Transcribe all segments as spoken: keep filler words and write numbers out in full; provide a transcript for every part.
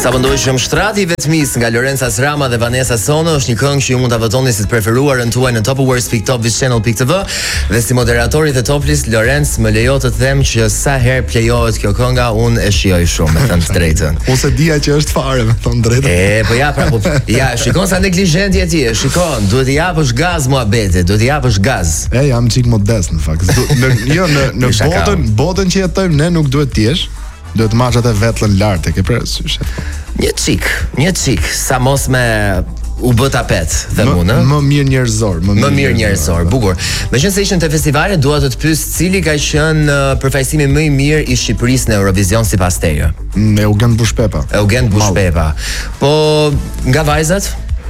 Sa pëndojshëm Shtrati vetmis nga Lorenza Srama dhe Vanessa Sono është një këngë që ju mund ta votoni si të preferuarën tuaj në top awards dot top viz channel dot t v dhe si moderatori të Top List Lorenz më lejo të them që sa herë plejohet kjo kënga unë e shijoj shumë me thënë të drejtën. Ose dia që është fare me thënë drejtën. E po ja pra po ja shikon sa neglizhent je ti, shikon, duhet të japësh gaz muhabetit, duhet të japësh gaz. E jam çik modest në fakt. Në jo në në botën botën që jetojmë ne nuk duhet të jesh. Duhet të marrësh atë vetlën lart, e ke parasysh? Një çik, një çik, sa mos me u bë tapet, them unë, ëh. Më mirë njerëzor, më, më mirë njerëzor, bukur. Meqense ishën te festivale, dua të të pyes cili ka qenë uh, përfaqësimi më i mirë i Shqipërisë në Eurovision sipas teje? Mm, Eugen Bushpepa. Eugen Bushpepa. Po nga vajzat?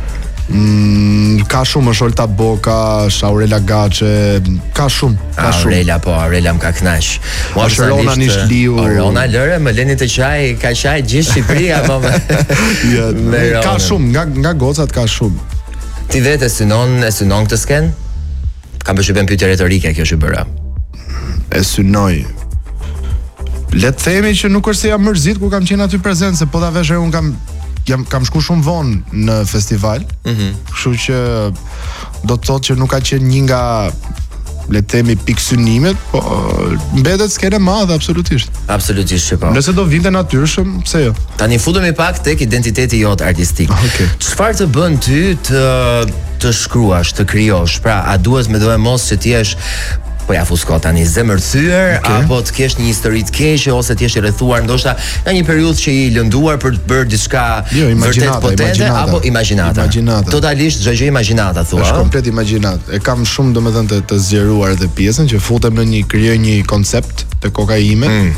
Mm, ka shumë Sholta Boka, Shaurela Gaçe, ka shumë, ka shumë. Aurela po, Aurela më ka kënaq. Mua Rona Nishliu. Rona Lëre, më leni të qaj, ka qaj gjithë Shqipëria apo me. Ja, me ka shumë, nga nga gocat ka shumë. Ti vetë synon, e synon këtë sken? Kam përshtypjen pyetje retorike kjo që bëra. E synoj. Le të themi që nuk është se jam mërzit kur kam qenë aty prezent, se po ta vesh un kam jam kam shku shumë vonë në festival. Mhm. Kështu që do të thotë që nuk ka qenë një nga le të themi pikë synimet, po mbetet skene madhe absolutisht. Absolutisht që po. Nëse do vinte natyrshëm, pse jo? Tani futemi pak tek identiteti jot artistik. Okay. Çfarë të bën ty të të shkruash, të krijosh? Pra, a duhet me do e mos që ti jesh po ja fusko tani zemër thyer, okay, apo të kesh një histori të keqe ose të jesh i rrethuar ndoshta nga një periudhë që i lënduar për të bërë diçka jo, vërtet potente apo imagjinata. Imagjinata. Totalisht çdo gjë imagjinata thua. Është komplet imagjinat. E kam shumë domethënë të, të zgjeruar edhe pjesën që futem në një krijoj një koncept të kokës ime mm.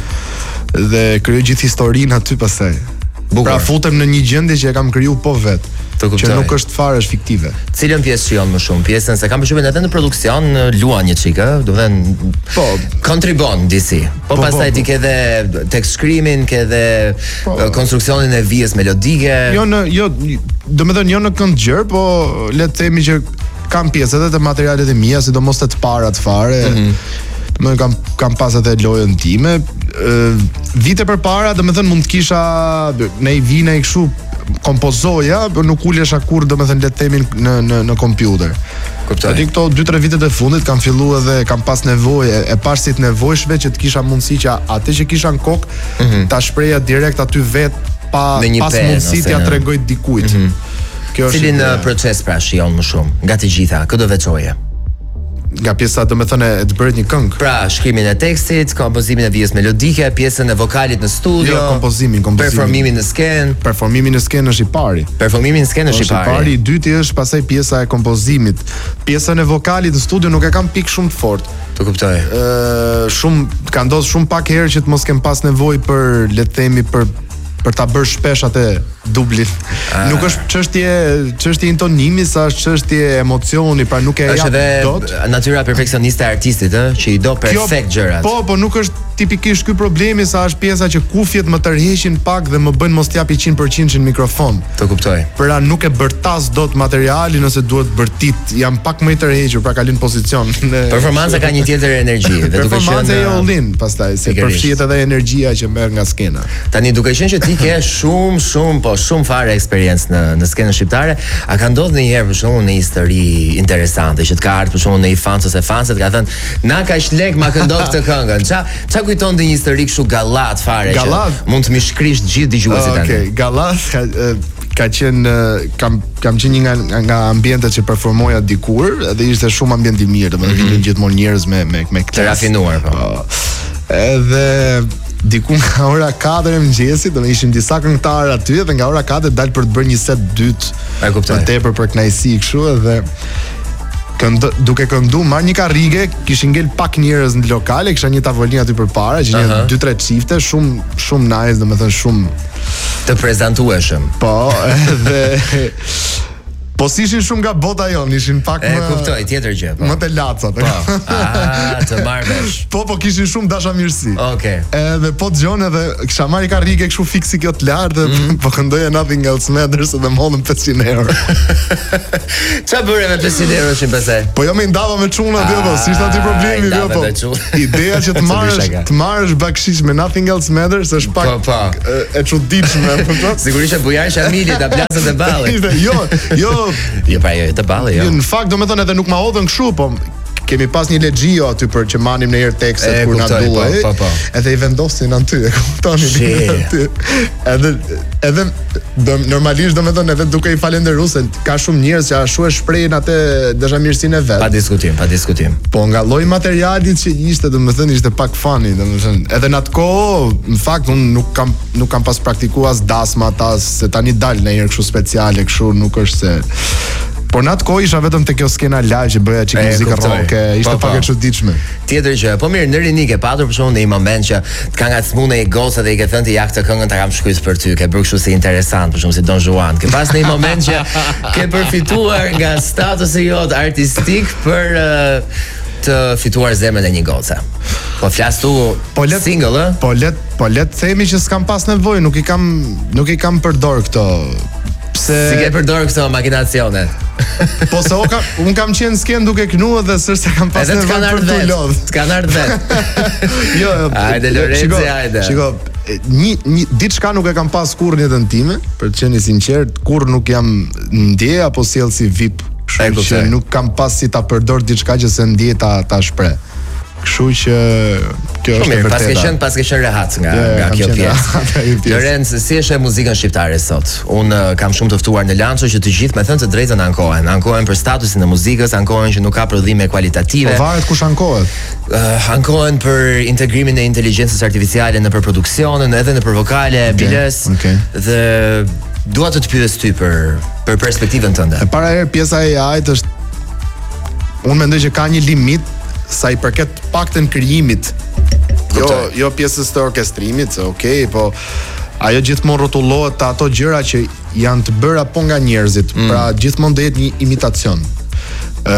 dhe krijoj gjithë historinë aty pastaj. Pra futem në një gjendje që e kam kriju po vet. Që nuk është fare është fiktive. Cilën pjesë shijon më shumë? Pjesën se kam përshtypjen edhe në produksion luan një çik, ë, do të thënë po kontribon disi. Po, po pastaj ti ke edhe tekst shkrimin, ke edhe po, konstruksionin e vijës melodike. Jo në jo, domethënë jo në këngëgjër, po le të themi që kam pjesë edhe të materialet e mia, sidomos të parat fare. Mm-hmm. Më kam kam pas edhe lojën time. Ë vite përpara, domethënë mund të kisha në i vina i kështu kompozoja, por nuk ulesha kur domethënë le të themi në në në kompjuter. Kuptoj. Aty këto dy tre vitet e fundit kam filluar edhe kam pas nevojë e pas si të nevojshme që të kisha mundësi që atë që kisha në kokë mm -hmm. ta shpreja direkt aty vet pa pas mundësi t'ia tregoj dikujt. Mm -hmm. Kjo është cilin proces pra shijon më shumë nga të gjitha, kë do veçoje? Nga pjesa do me thënë e të bërit një këngë. Pra, shkrimin e tekstit, kompozimin e vijës melodike, pjesën e vokalit në studio. Jo, kompozimin, kompozimin. Performimin në sken. Performimin në sken është i pari. Performimin në sken është i pari. I pari, i dyti është pastaj pjesa e kompozimit. Pjesën e vokalit në studio nuk e kam pikë shumë të fortë. Të kuptoj. Ë, shumë ka ndodhur shumë pak herë që të mos kem pas nevojë për le të themi për për ta bërë shpesh atë dublin. Nuk është çështje çështje intonimi, sa është çështje emocioni, pra nuk e jap dot. Është natyra perfeksioniste e artistit, ë, që i do perfekt gjërat. Po, po nuk është tipikisht ky problemi, sa është pjesa që kufjet më tërheqin pak dhe më bëjnë mos t'japi cent për cent në mikrofon. Të kuptoj. Pra nuk e bërtas dot materialin nëse duhet bërtit, jam pak më i tërhequr, pra kalin pozicion. Performanca ka një tjetër energji, dhe duke qenë performanca e ollin, pastaj se përfshihet edhe energjia që merr nga skena. Tani duke qenë që ti ke shumë shumë po shumë fare eksperiencë në në skenën shqiptare, a ka ndodhur ndonjëherë për shkakun një histori interesante që të ka ardhur për shkakun në një fans ose fanset ka thënë na kaq lek ma këndo këtë këngën. Ça ça kujton një histori kështu gallat fare gallat? Që mund të më shkrish të gjithë dëgjuesit tani. Okej, okay. Gallat ka, ka qenë kam kam qenë një nga nga ambientet që performoja dikur dhe ishte shumë ambient i mirë, domethënë mm -hmm. gjithmonë njerëz me me me klasë. Të rafinuar po. Edhe diku nga ora katër e mëngjesit, do të ishin disa këngëtarë aty dhe nga ora katër dal për të bërë një set dytë. E kuptoj. Për tepër për kënaqësi kështu edhe kënd duke këndu marr një karrige, kishin ngel pak njerëz në lokale, kisha një tavolinë aty përpara, që një dy tre çifte, shumë shumë nice, domethënë shumë të prezantueshëm. Po, edhe Po si ishin shumë nga bota jon, ishin pak më... E, kuptoj, tjetër gjë, po. Më të lacat. Po, a, të marrë vesh. Po, po, kishin shumë dashamirësi. Okej. Edhe po dëgjon edhe kisha marrë karrige kështu fiksi kjo të lartë, mm. po këndoja Nothing Else Matters dhe më hodhën pesëqind euro. Qa bëre me pesëqind euro që pse? Po jo me ndava me çuna aty po, si ishte aty problemi jo po. Ideja që të marrësh, të marrësh bakshish me Nothing Else Matters është pak po, po. e çuditshme, po. Sigurisht e bujar Shamili ta plasën e ballit. Jo, jo. Jo pra jo, të balli, jo. Në fakt do me thënë edhe nuk ma hodhën kështu, po kemi pas një legjio aty për që manim në herë tekstet kur na duhej. Po, po, po. Edhe i vendosin aty, e kuptoni aty. Edhe edhe do, normalisht do me thënë edhe duke i falenderuar se ka shumë njerëz që ashtu e shprehin atë dashamirësinë e vet. Pa diskutim, pa diskutim. Po nga lloji materialit që ishte, do me thënë ishte pak funny, do me thënë. Edhe në atë kohë, në fakt unë nuk kam nuk kam pas praktikuar as dasma as se tani dal në herë kështu speciale, kështu nuk është se por në atë kohë isha vetëm te kjo skena live që bëja çik muzikë rock, ishte pak e çuditshme. Tjetër gjë, po mirë, në Rini ke patur për shkakun në një moment që të ka ngacmuar një gocë dhe i ke thënë ti ja këtë këngën ta kam shkruajtur për ty, ke bërë kështu si interesant, për shkakun si Don Juan. Ke pas në një moment që ke përfituar nga statusi jot artistik për uh, të fituar zemrën e një goce. Po flas tu po let, single, ë? Po let, po let themi që s'kam pas nevojë, nuk i kam nuk i kam përdor këto. Pse si ke përdor këto makinacione? Po se oka, un kam qenë sken duke kënuar dhe s'është se kam pas nevojë për të lodh. Të kanë ardhur vet. Jo, hajde Lorenzo, hajde. Shiko, një një diçka nuk e kam pas kurrë në jetën time, për të qenë i sinqert, kurrë nuk jam ndje apo sjell si V I P, kështu që nuk kam pas si ta përdor diçka që se ndje ta ta shpreh. Kështu që kjo është e vërtetë. Pas ke qenë, pas ke qenë rehat nga yeah, nga kjo pjesë. Lorenzo, si është muzika shqiptare sot? Un uh, kam shumë të ftuar në lanço që të gjithë me thënë të drejtën ankohen, ankohen për statusin e muzikës, ankohen që nuk ka prodhime kualitative. Po varet kush ankohet. Uh, ankohen për integrimin e inteligjencës artificiale në për produksionin, edhe në për vokale, okay, biles, okay. Dhe dua të të pyes ty për për perspektivën tënde. E para herë pjesa e A I-t është, unë mendoj që ka një limit sa i përket paktën krijimit. Jo, jo pjesës të orkestrimit, se okay, po ajo gjithmonë rrotullohet te ato gjëra që janë të bëra po nga njerëzit, mm. pra gjithmonë do jetë një imitacion. Ë,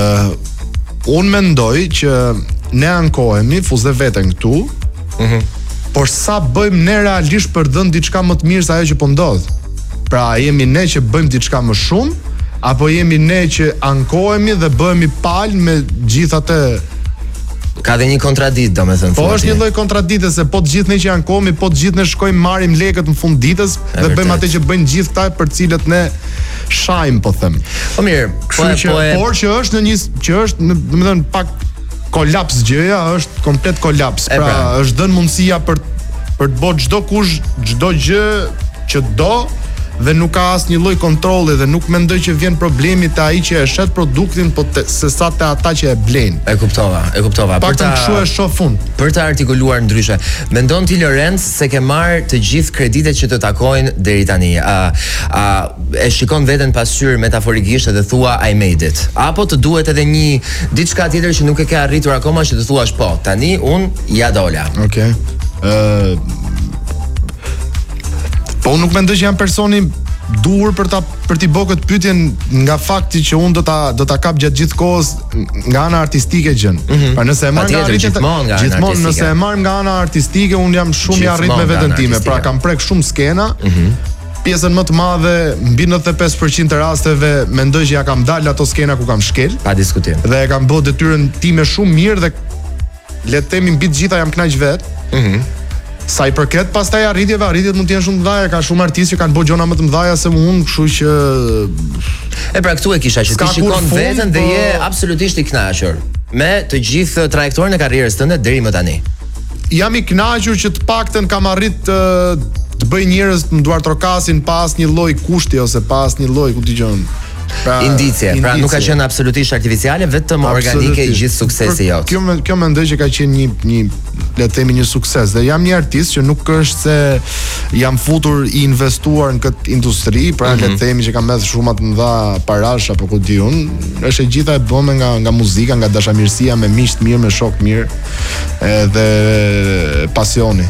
uh, unë mendoj që ne ankohemi, fuzë veten këtu, mm-hmm. por sa bëjmë ne realisht për dhënë diçka më të mirë se ajo që po ndodh. Pra jemi ne që bëjmë diçka më shumë, apo jemi ne që ankohemi dhe bëhemi palë me gjithë atë. Ka dhe një kontradikt, domethënë. Po është një lloj kontradikte se po të gjithë ne që ankohemi, po të gjithë ne shkojmë marrim lekët në fund ditës dhe bëjmë atë që bëjnë gjithë këta për cilët ne shajm, po them. Po mirë, po që, po e... por që është në një që është, domethënë pak kolaps gjëja, është komplet kolaps. Pra, pra është dhënë mundësia për për të bërë çdo kush, çdo gjë që do, dhe nuk ka asnjë lloj kontrolli dhe nuk mendoj që vjen problemi te ai që e shet produktin, po te, se sa te ata që e blejnë. E kuptova, e kuptova. Për ta kshu e shoh fund. Për të artikuluar ndryshe, mendon ti Lorenz se ke marr të gjithë kreditet që të takojnë deri tani? A a e shikon veten pasqyr metaforikisht dhe thua I made it? Apo të duhet edhe një diçka tjetër që nuk e ke arritur akoma që të thuash po, tani un ja dola. Okej. Ë uh... Po unë nuk mendoj që jam personi duhur për ta për t'i bërë këtë pyetjen nga fakti që unë do ta do ta kap gjatë gjithë kohës nga ana artistike gjën. Mm-hmm. Pra nëse e marr nga artistike, gjithmonë, gjithmonë nëse e marr nga ana artistike, unë jam shumë i arrit me veten time, pra kam prek shumë skena. Mm-hmm. Pjesën më të madhe, mbi nëntëdhjetë e pesë përqind të rasteve, mendoj që ja kam dalë ato skena ku kam shkel. Pa diskutim. Dhe e kam bërë detyrën time shumë mirë dhe le të themi mbi të gjitha jam kënaq vet. Mhm. Sa i përket pastaj arritjeve, arritjet mund të jenë shumë të mëdha, ka shumë artistë që kanë bërë gjëra më të mëdha se unë, kështu që e pra këtu e kisha që ti shikon veten dhe je absolutisht i kënaqur me të gjithë trajektorin e karrierës tënde deri më tani. Jam i kënaqur që të paktën kam arrit të, të bëj njerëz të nduar trokasin pa asnjë lloj kushti ose pa asnjë lloj, ku dëgjon. Pra, indicie, indicie, pra nuk ka qenë absolutisht artificiale, vetëm organike i gjithë suksesi jot. Kjo kjo mendoj që ka qenë një një le të themi një sukses dhe jam një artist që nuk është se jam futur i investuar në këtë industri, pra mm-hmm. le të themi që kam marrë shumë të mëdha parash apo ku di un, është e gjitha e bëme nga nga muzika, nga dashamirësia me miq të mirë, me shok të mirë, edhe pasioni.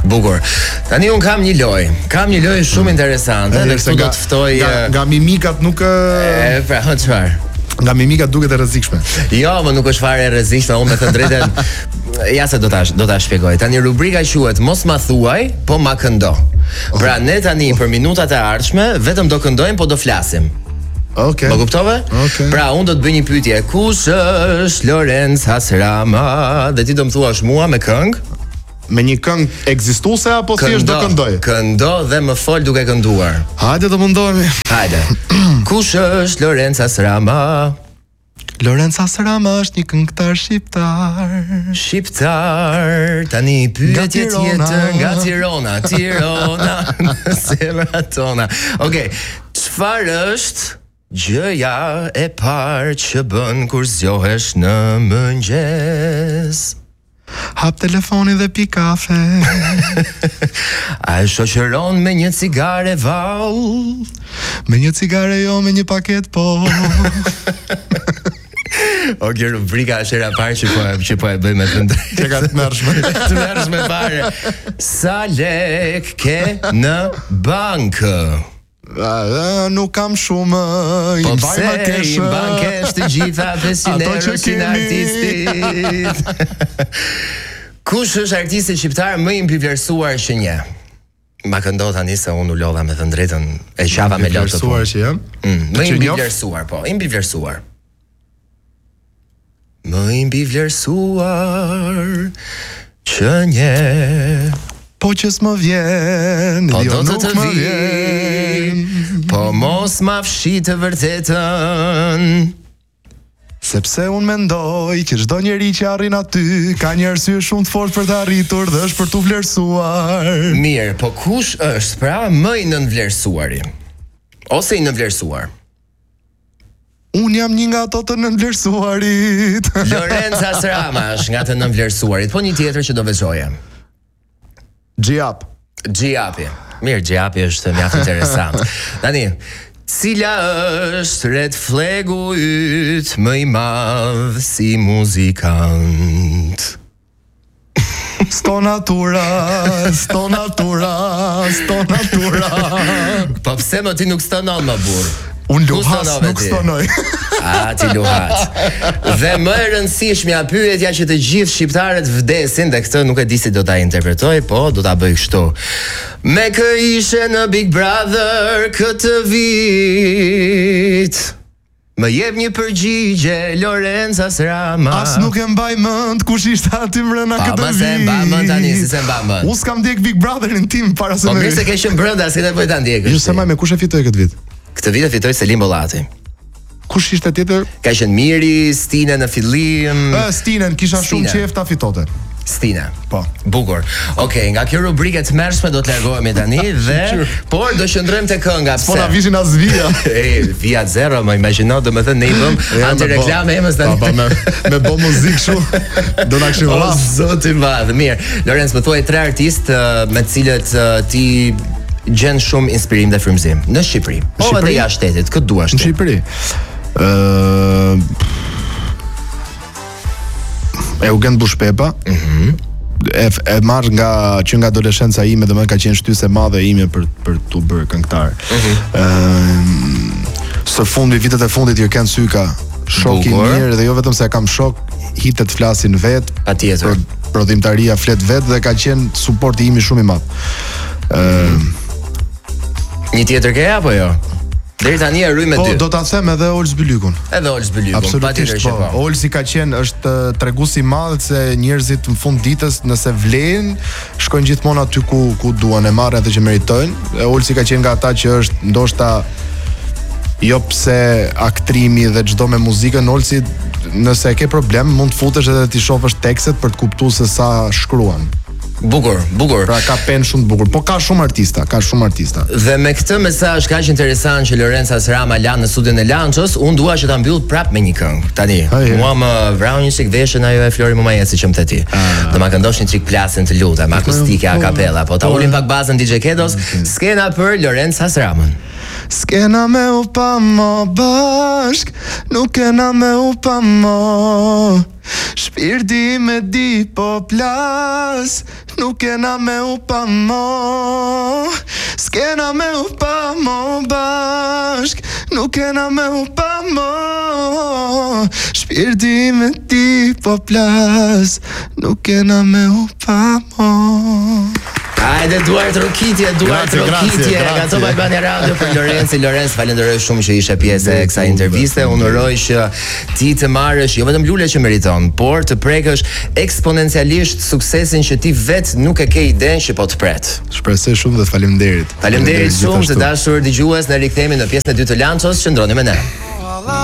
Bukur. Tani un kam një lojë. Kam një lojë shumë interesante dhe këtu do të ftoj nga, nga mimikat nuk e pra hë çfarë? Nga mimikat duket e rrezikshme. Jo, më nuk është fare e rrezikshme, unë me të drejtën ja se do ta do ta shpjegoj. Tani rubrika quhet Mos ma thuaj, po ma këndo. Pra ne tani për minutat e ardhshme vetëm do këndojmë, po do flasim. Okej. Më kuptove? Okay. Pra unë do të bëj një pyetje. Kush është Lorenz Hasrama? Dhe ti do më thuash mua me këngë? Me një këngë ekzistuese apo thjesht do këndoj? Këndo dhe më fol duke kënduar. Hajde do mundohemi. Hajde. Kush është Lorenz Hasrama? Lorenz Hasrama është një këngëtar shqiptar. Shqiptar. Tani pyetje tjetër nga Tirana, Tirana, zemra tona. Okej. Çfarë është gjëja e parë që bën kur zgjohesh në mëngjes? Hap telefonin dhe pi kafe. A e shoqëron me një cigare vall? Me një cigare jo, me një paket po. Okej, rubrika është era parë që po që po e bëj me të drejtë. Që ka të mërshme. Të mërshme fare. Sa lek ke në bankë? A, nuk kam shumë. Po pse i mbaj kesh të gjitha pesëqind euro si në artistit? Kush është artisti shqiptar më i mbivlerësuar që një? Ma këndo tani se unë u lodha me të drejtën, e qava me lotë të po. Mbivlerësuar që jam? Mm, më i mbivlerësuar, po, i mbivlerësuar. Më i mbivlerësuar që një. Po që s'më vjen, po jo do të nuk të më vi, vjen. Po mos ma fshi të vërtetën. Sepse unë mendoj që çdo njeri që arrin aty ka një arsye shumë të fortë për të arritur dhe është për tu vlerësuar. Mirë, po kush është pra më i nënvlerësuari? Ose i nënvlerësuar? Unë jam një nga ato të nënvlerësuarit. Lorenz Hasrama është nga të nënvlerësuarit, po një tjetër që do veçoje. Gjiap. Gjiapi. Mirë, Gjiapi është mjaft interesant. Tani, cila është red flagu yt më i madh si muzikant? Sto natura, sto natura, sto natura. Po pse më ti nuk stonon më burr? Unë luhas, nuk stonoj. A, ti luhat. Dhe më e rëndësishmja pyetja që të gjithë shqiptarët vdesin, dhe këtë nuk e di si do ta interpretoj, po do ta bëj kështu. Me kë ishe në Big Brother këtë vit? Më jep një përgjigje, Lorenz Hasrama. As nuk e mbaj mend kush ishte aty mbrëna këtë vit. Pa, se mba mend tani, si se mba mend. Unë s'kam ndjek Big Brotherin tim para se po, më. Po mirë se ke qenë brenda, s'ke nevojë ta ndjekësh. Jo se më me kush e fitoi këtë vit? Këtë vit e fitoi Selim Bollati. Kush ishte tjetër? Ka qenë Miri, Stine në fillim. Ë, Stinen kisha shumë qejf ta fitote. Stina. Po. Bukur. Okej, okay, nga kjo rubrike të mërshme do të largohemi tani dhe por do qëndrojmë te kënga. Po na vishin as via. E, via zero, më imagjino, domethënë ne i bëm anti-reklame emës tani. Po, me me bë muzikë kështu. Do na kishim vëlla. O zoti i madh. Mirë. Lorenz, më thuaj tre artistë uh, me të cilët uh, ti gjen shumë inspirim dhe frymëzim në Shqipëri. Po edhe jashtë shtetit, këtë duash ti. Në Shqipëri. Ë Eugen Bushpepa. Mhm. E, e marr nga që nga adoleshenca ime, domethënë ka qenë shtysë e madhe ime për për tu bërë këngëtar. Ëh. Mm Së fundi, vitet e fundit Jërgen Syka, shok i mirë dhe jo vetëm se kam shok, hitet flasin vet, patjetër. Prodhimtaria flet vet dhe ka qenë suporti im shumë i madh. Ëh. Një tjetër ke apo jo? Deri tani e ruaj me po, dy. Po do ta them edhe Olz Bylykun. Edhe Olz Bylykun, patjetër që po. Olzi ka qenë është tregues i madh se njerëzit në fund ditës nëse vlen, shkojnë gjithmonë aty ku ku duan, e marrin atë që meritojnë. Olzi ka qenë nga ata që është ndoshta jo pse aktrimi dhe çdo me muzikën, Olzi nëse e ke problem mund të futesh edhe ti shohësh tekstet për të kuptuar se sa shkruan. Bukur, bukur. Pra ka pen shumë të bukur, po ka shumë artista, ka shumë artista. Dhe me këtë mesazh kaq interesant që Lorenz Hasrama la në studion e Lanços, unë dua që ta mbyll prap me një këngë. Tani, mua më vrau një çik veshën ajo e Flori Mumajeci që më the ti. Do ma këndosh një çik plasën të lutem, akustike a kapella, po ta ulim pak bazën D J Kedos, skena për Lorenz Hasramën. Skena me u pa mo bashk, nuk kena me u pa mo. Shpirti me di po plas, nuk kena me u pa mo, s'kena me u pa mo bashk, nuk kena me u pa mo. Shpirti me di po plas, nuk kena me u pa mo. Hajde duart rokitje, duart rokitje. Nga Top Albania Radio për Lorenzi. Lorenz, falenderoj shumë që ishe pjesë e kësaj interviste. Unë uroj që ti të marrësh jo vetëm lule që meriton, por të prekësh eksponencialisht suksesin që ti vet nuk e ke idenë që po të pret. Shpresoj shumë dhe faleminderit. Faleminderit shumë të dashur dëgjues, ne rikthehemi në pjesën e dytë të Lanços, qëndroni me ne.